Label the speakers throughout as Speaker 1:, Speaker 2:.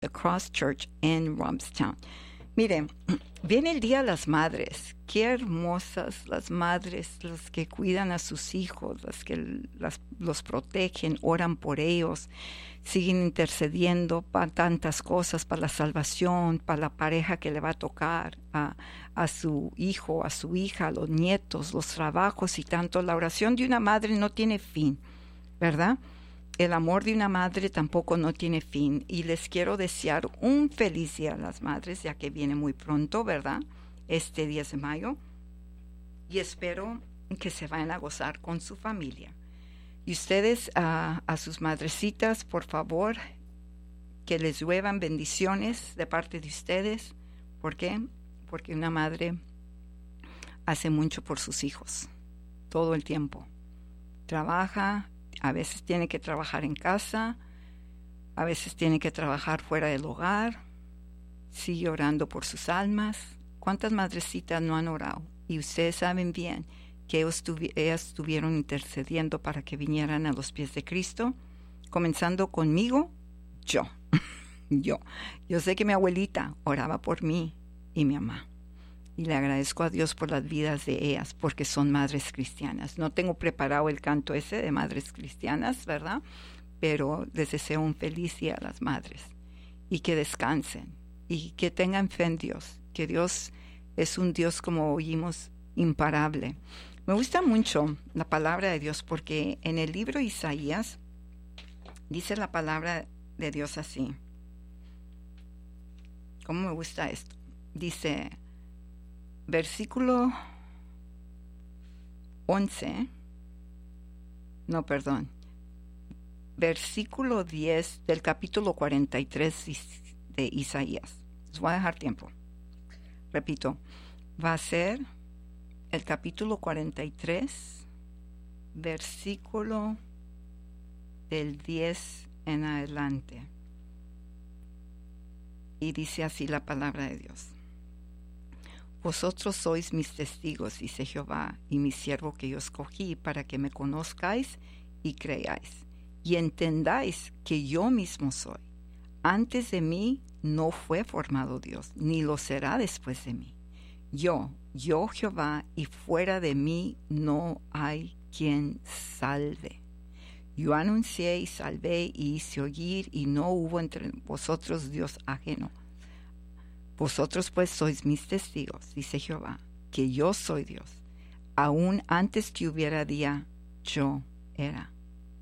Speaker 1: The Cross Church en Robstown. Miren, viene el Día de las Madres. Qué hermosas las madres, las que cuidan a sus hijos, las que los protegen, oran por ellos, siguen intercediendo para tantas cosas, para la salvación, para la pareja que le va a tocar, a su hijo, a su hija, a los nietos, los trabajos y tanto. La oración de una madre no tiene fin, ¿verdad? El amor de una madre tampoco no tiene fin. Y les quiero desear un feliz día a las madres, ya que viene muy pronto, ¿verdad? Este 10 de mayo. Y espero que se vayan a gozar con su familia. Y ustedes, a sus madrecitas, por favor, que les lluevan bendiciones de parte de ustedes. ¿Por qué? Porque una madre hace mucho por sus hijos, todo el tiempo. Trabaja. A veces tiene que trabajar en casa, a veces tiene que trabajar fuera del hogar, sigue orando por sus almas. ¿Cuántas madrecitas no han orado? Y ustedes saben bien que ellas estuvieron intercediendo para que vinieran a los pies de Cristo, comenzando conmigo, yo. Yo sé que mi abuelita oraba por mí y mi mamá. Y le agradezco a Dios por las vidas de ellas, porque son madres cristianas. No tengo preparado el canto ese de madres cristianas, ¿verdad? Pero les deseo un feliz día a las madres. Y que descansen. Y que tengan fe en Dios. Que Dios es un Dios, como oímos, imparable. Me gusta mucho la palabra de Dios, porque en el libro de Isaías dice la palabra de Dios así. ¿Cómo me gusta esto? Dice... Versículo 11, versículo 10 del capítulo 43 de Isaías. Les voy a dejar tiempo. Repito, va a ser el capítulo 43, versículo del 10 en adelante. Y dice así la palabra de Dios. Vosotros sois mis testigos, dice Jehová, y mi siervo que yo escogí, para que me conozcáis y creáis, y entendáis que yo mismo soy. Antes de mí no fue formado Dios, ni lo será después de mí. Yo Jehová, y fuera de mí no hay quien salve. Yo anuncié y salvé y hice oír, y no hubo entre vosotros Dios ajeno. Vosotros pues sois mis testigos, dice Jehová, que yo soy Dios. Aún antes que hubiera día, yo era.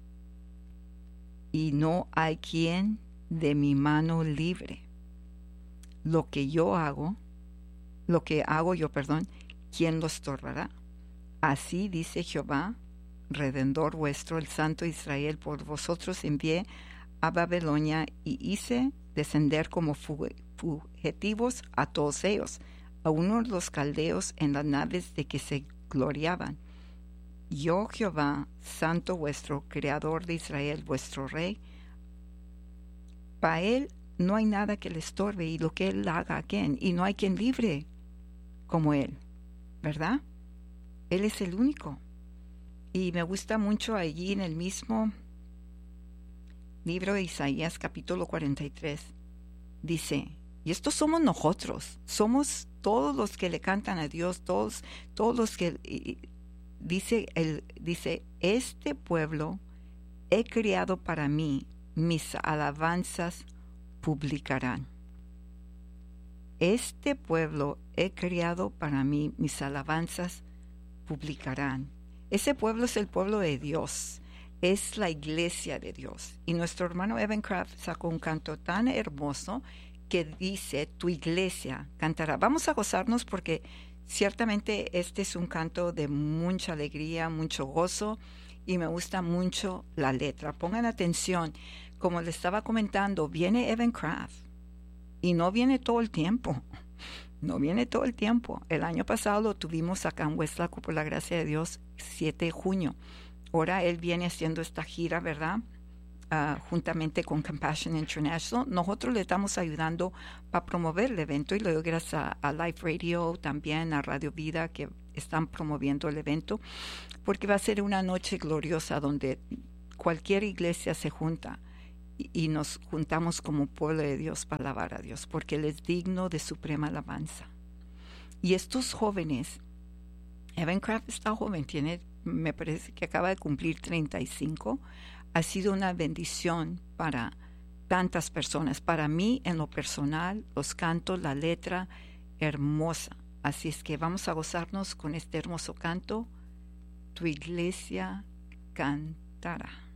Speaker 1: Y no hay quien de mi mano libre. Lo que hago yo, ¿quién lo estorbará? Así dice Jehová, Redentor vuestro, el Santo Israel, por vosotros envié a Babilonia y hice descender como fugitivos a todos ellos, a uno de los caldeos en las naves de que se gloriaban. Yo, Jehová, Santo vuestro, Creador de Israel, vuestro Rey, para él no hay nada que le estorbe, y lo que él haga, y no hay quien libre como él, ¿verdad? Él es el único. Y me gusta mucho allí en el mismo libro de Isaías, capítulo 43, dice, y estos somos nosotros, somos todos los que le cantan a Dios, todos los que, dice, este pueblo he criado para mí, mis alabanzas publicarán. Este pueblo he criado para mí, mis alabanzas publicarán. Ese pueblo es el pueblo de Dios. Es la iglesia de Dios. Y nuestro hermano Evan Craft sacó un canto tan hermoso que dice, tu iglesia cantará. Vamos a gozarnos porque ciertamente este es un canto de mucha alegría, mucho gozo, y me gusta mucho la letra. Pongan atención, como les estaba comentando, viene Evan Craft y no viene todo el tiempo. No viene todo el tiempo. El año pasado lo tuvimos acá en Westlaco, por la gracia de Dios, 7 de junio. Ahora él viene haciendo esta gira, ¿verdad? Juntamente con Compassion International. Nosotros le estamos ayudando para promover el evento, y le doy gracias a Life Radio, también a Radio Vida, que están promoviendo el evento, porque va a ser una noche gloriosa donde cualquier iglesia se junta y nos juntamos como pueblo de Dios para alabar a Dios, porque Él es digno de suprema alabanza. Y estos jóvenes, Evan Craft está joven, me parece que acaba de cumplir 35, ha sido una bendición para tantas personas. Para mí, en lo personal, los cantos, la letra, hermosa. Así es que vamos a gozarnos con este hermoso canto. Tu iglesia cantará.